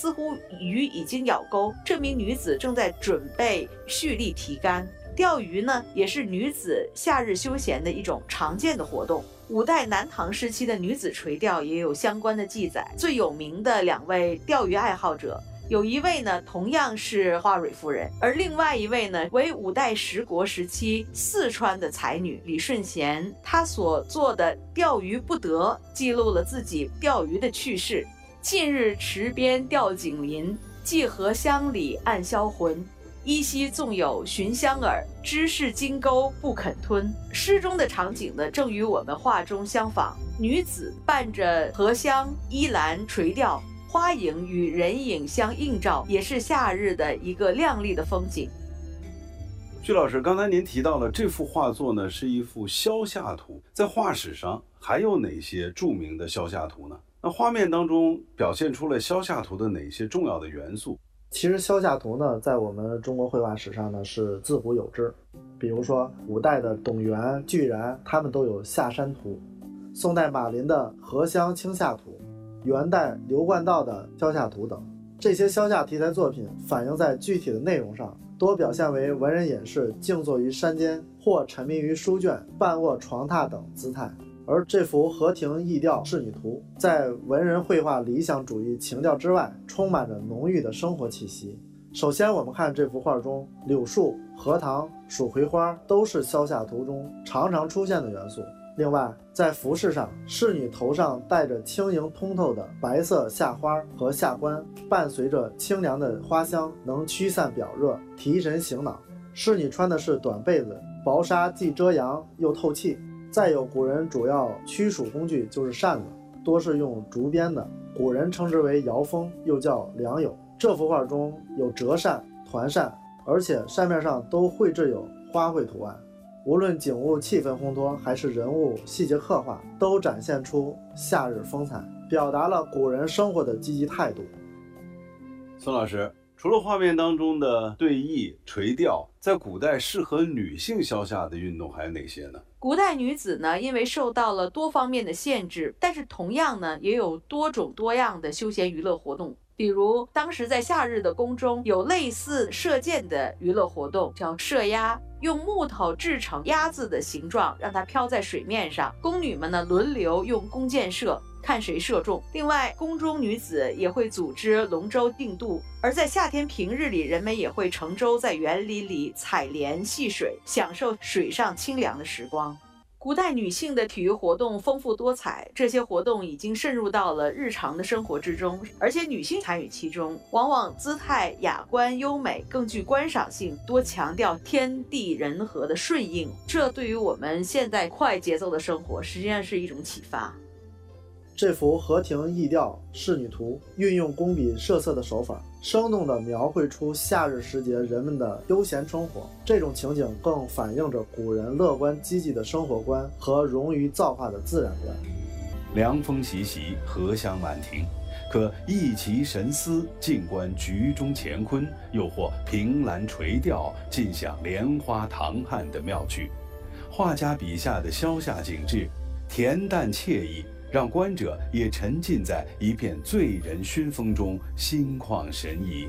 似乎鱼已经咬钩，这名女子正在准备蓄力提竿。钓鱼呢，也是女子夏日休闲的一种常见的活动。五代南唐时期的女子垂钓也有相关的记载。最有名的2位钓鱼爱好者，有一位呢同样是花蕊夫人，而另外一位呢为五代十国时期四川的才女李顺贤。她所做的钓鱼不得记录了自己钓鱼的趣事。近日池边钓景林，寄荷乡里暗销魂。依稀纵有寻香饵，知是金钩不肯吞。诗中的场景呢，正与我们画中相仿。女子伴着荷香依兰垂钓，花影与人影相映照，也是夏日的一个亮丽的风景。 徐老师，刚才您提到了这幅画作呢是一幅消夏图，在画史上还有哪些著名的消夏图呢？那画面当中表现出了消夏图的哪些重要的元素？ 其实消夏图呢，在我们中国绘画史上呢是自古有之。比如说五代的董源、巨然，他们都有夏山图；宋代马林的荷香清夏图；元代刘冠道的消夏图等。这些消夏题材作品反映在具体的内容上，多表现为文人隐士静坐于山间，或沉迷于书卷、半卧床榻等姿态。而这幅荷亭逸钓仕女图，在文人绘画理想主义情调之外，充满着浓郁的生活气息。首先我们看这幅画中，柳树、荷塘、蜀葵花都是消夏图中常常出现的元素。另外在服饰上，仕女头上戴着轻盈通透的白色夏花和夏冠，伴随着清凉的花香，能驱散表热，提神醒脑。仕女穿的是短被子，薄纱既遮阳又透气。再有，古人主要驱暑工具就是扇子，多是用竹编的，古人称之为摇风，又叫良友。这幅画中有折扇、团扇，而且扇面上都绘制有花卉图案。无论景物气氛烘托，还是人物细节刻画，都展现出夏日风采，表达了古人生活的积极态度。 孙老师，除了画面当中的对弈、垂钓，在古代适合女性消夏的运动还有哪些呢？ 古代女子呢，因为受到了多方面的限制，但是同样呢，也有多种多样的休闲娱乐活动。比如当时在夏日的宫中有类似射箭的娱乐活动，叫射鸭，用木头制成鸭子的形状，让它飘在水面上。宫女们呢轮流用弓箭射，看谁射中。另外，宫中女子也会组织龙舟竞渡，而在夏天平日里，人们也会乘舟在园林里采莲戏水，享受水上清凉的时光。古代女性的体育活动丰富多彩，这些活动已经渗入到了日常的生活之中，而且女性参与其中，往往姿态雅观优美，更具观赏性，多强调天地人和的顺应。这对于我们现在快节奏的生活实际上是一种启发。 这幅荷亭逸钓仕女图运用工笔设色的手法，生动地描绘出夏日时节人们的悠闲生活。这种情景更反映着古人乐观积极的生活观和融于造化的自然观。 凉风习习，荷香满庭，可逸其神思，静观局中乾坤，又或凭栏垂钓，尽享莲花唐汉的妙趣。画家笔下的消夏景致恬淡惬意，让观者也沉浸在一片醉人熏风中，心旷神怡。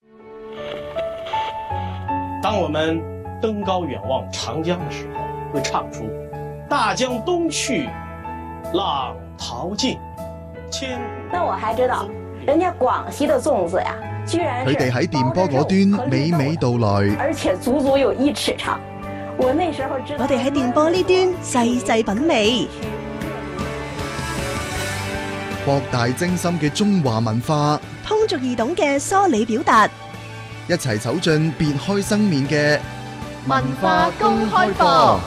当我们登高远望长江的时候，会唱出大江东去，浪淘尽，千古。 那我还知道，人家廣西的粽子呀，居然是佢哋喺電波嗰端娓娓道來， 而且足足有1尺長。我那時候知道， 我哋喺電波呢端細細品味。 博大精深嘅中華文化， 通俗易懂嘅梳理表達， 一齊走進別開生面嘅文化公開課。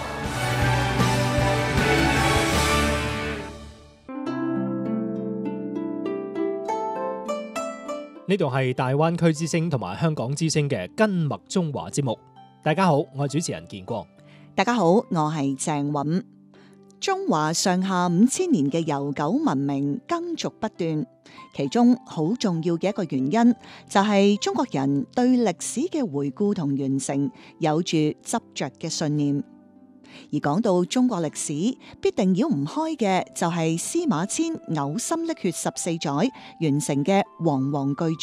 呢度係大灣區之聲同埋香港之聲嘅根脈中華節目。大家好，我係主持人建光。 大家好，我係鄭韻。中華上下5000年嘅悠久文明耕俗不斷，其中好重要嘅一個原因就係中國人對歷史嘅回顧同完成有住執着嘅信念。而講到中國歷史，必定繞唔開嘅就係司馬遷嘔心瀝血14載完成嘅《煌煌巨著》。